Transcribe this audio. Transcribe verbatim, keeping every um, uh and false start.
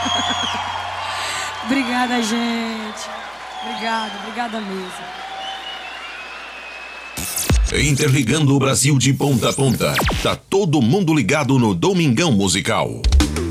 Obrigada, gente. Obrigada, obrigada mesmo. Interligando o Brasil de ponta a ponta. Tá todo mundo ligado no Domingão Musical.